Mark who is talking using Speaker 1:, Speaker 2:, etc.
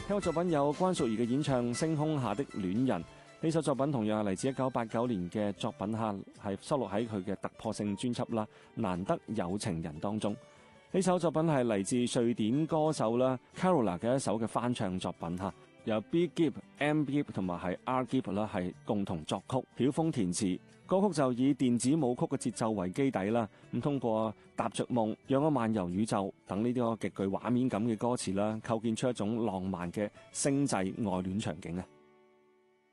Speaker 1: 聽過作品有關淑怡嘅演唱《星空下的戀人》，呢首作品同樣係嚟自1989年嘅作品下，係收錄喺佢嘅突破性專輯啦《難得有情人》當中。呢首作品係嚟自瑞典歌手啦 Carola 嘅一首嘅翻唱作品吓，由 B Gibb、M Gibb 同埋係 R Gibb 啦係共同作曲，曉峰填詞。歌曲就以電子舞曲嘅節奏為基底啦，咁通過踏着夢，讓我漫遊宇宙等呢啲極具畫面感嘅歌詞啦，構建出一種浪漫嘅星際愛戀場景啊！